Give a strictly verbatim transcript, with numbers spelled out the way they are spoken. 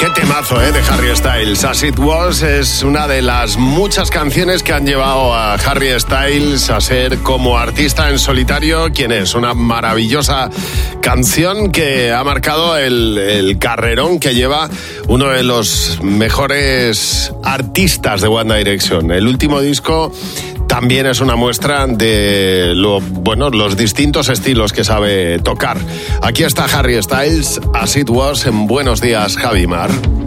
Qué temazo, ¿eh? De Harry Styles. As It Was es una de las muchas canciones que han llevado a Harry Styles a ser como artista en solitario quien es. Una maravillosa canción que ha marcado el, el carrerón que lleva uno de los mejores artistas de One Direction. El último disco también es una muestra de lo, bueno, los distintos estilos que sabe tocar. Aquí está Harry Styles, As It Was, en Buenos Días, Javi Mar.